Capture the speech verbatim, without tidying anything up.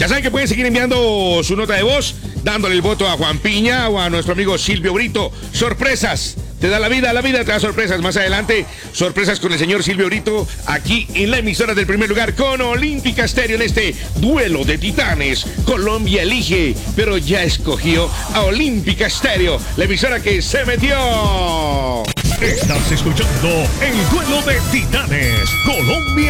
Ya saben que pueden seguir enviando su nota de voz, dándole el voto a Juan Piña o a nuestro amigo Silvio Brito. Sorpresas. Te da la vida, la vida te da sorpresas. Más adelante, sorpresas con el señor Silvio Brito, aquí en la emisora del primer lugar con Olímpica Estéreo en este duelo de titanes. Colombia elige, pero ya escogió a Olímpica Estéreo, la emisora que se metió. Estás escuchando el duelo de titanes. Colombia